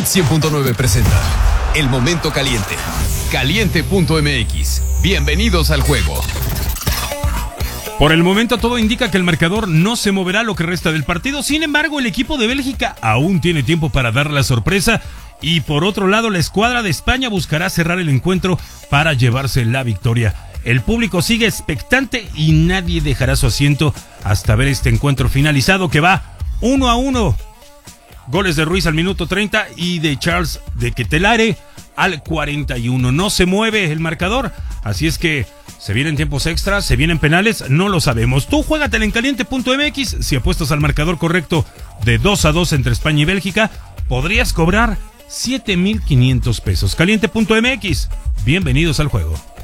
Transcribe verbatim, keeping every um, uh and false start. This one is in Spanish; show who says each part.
Speaker 1: cien punto nueve presenta El Momento Caliente. Caliente punto m x. Bienvenidos al juego.
Speaker 2: Por el momento todo indica que el marcador no se moverá lo que resta del partido. Sin embargo, el equipo de Bélgica aún tiene tiempo para dar la sorpresa. Y por otro lado, la escuadra de España buscará cerrar el encuentro para llevarse la victoria. El público sigue expectante y nadie dejará su asiento hasta ver este encuentro finalizado que va uno a uno. Goles de Ruiz al minuto treinta y de Charles de Ketelare al cuarenta y uno. No se mueve el marcador, así es que se vienen tiempos extras, se vienen penales, no lo sabemos. Tú juégatela en caliente punto m x. Si apuestas al marcador correcto de dos a dos entre España y Bélgica, podrías cobrar siete mil quinientos pesos. caliente punto m x. Bienvenidos al juego.